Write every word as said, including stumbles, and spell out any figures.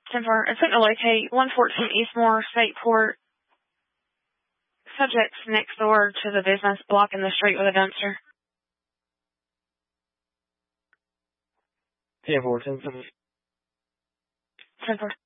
ten four. Attempt to locate one fourteen Eastmore Stateport. Subjects next door to the business, blocking the street with a dumpster. ten four, ten four. ten four.